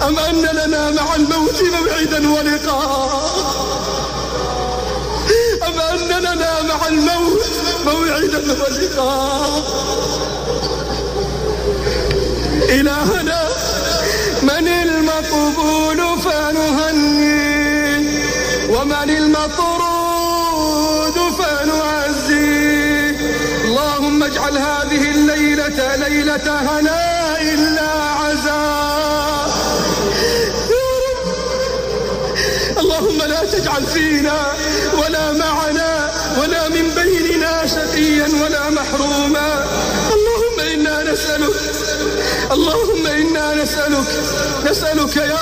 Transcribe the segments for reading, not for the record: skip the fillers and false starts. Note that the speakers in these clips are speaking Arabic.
أم أن لنا مع الموت موعدا ولقاء؟ أم أن لنا مع الموت موعدا ولقاء؟ إلهنا من المقبول فنهنيه، ومن المطرود فنعزيه. اللهم اجعل هذه الليلة ليلة هناء لا عزاء. اللهم لا تجعل فينا ولا معنا ولا من بيننا شقيا ولا محروما. اللهم إنا نسألك، اللهم إنا نسألك يا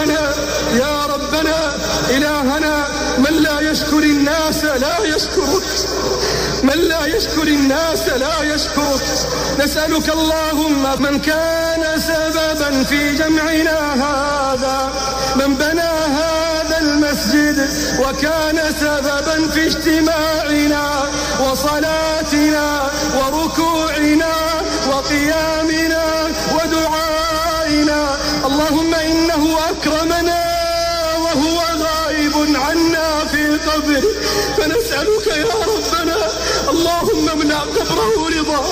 ربنا إلهنا، من لا يشكر الناس لا يشكرك، من لا يشكر الناس لا يشكرك. نسألك اللهم من كان سببا في جمعنا هذا، من بنى هذا المسجد وكان سببا في اجتماعنا وصلاتنا وركوعنا وقيامنا ودعائنا، اللهم إنه أكرمنا وهو غائب عنا في قبره، فنسألك يا ربنا اللهم املأ قبره رضا،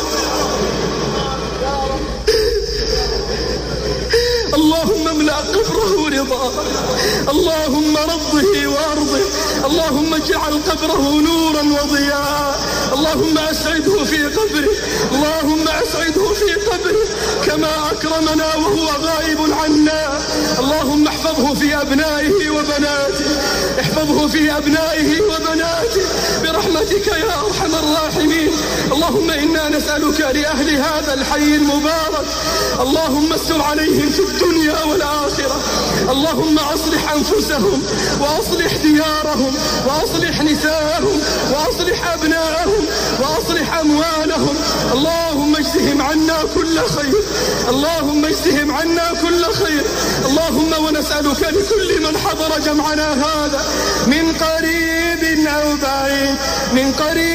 اللهم املأ قبره رضا، اللهم رضه وارضه، اللهم اجعل قبره نورا وضياء، اللهم أسعده في قبره، اللهم أسعده في قبره كما أكرمنا وهو غائب عنا. اللهم احفظه في أبنائه وبناته، احفظه في أبنائه وبناته برحمتك يا أرحم الراحمين. اللهم إنا نسألك لأهل هذا الحي المبارك، اللهم استر عليهم في الدنيا والآخرة، اللهم أصلح أنفسهم وأصلح ديارهم وأصلح نساءهم وأصلح أبناءهم وأصلح أموالهم. اللهم اجزهم عنا كل خير، اللهم اجزهم عنا كل خير. اللهم ونسألك لكل من حضر جمعنا هذا من قريب أو بعيد، من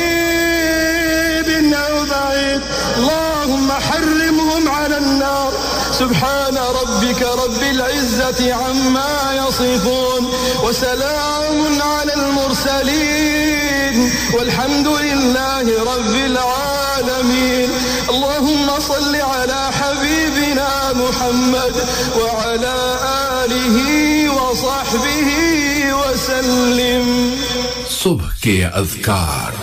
قريب أو بعيد، اللهم حرمهم على النار. سبحان ربك رب العزة عما يصفون، وسلام على المرسلين، والحمد لله رب العالمين. اللهم صل على حبيبنا محمد وعلى آله وصحبه وسلم. صبح के अज़कार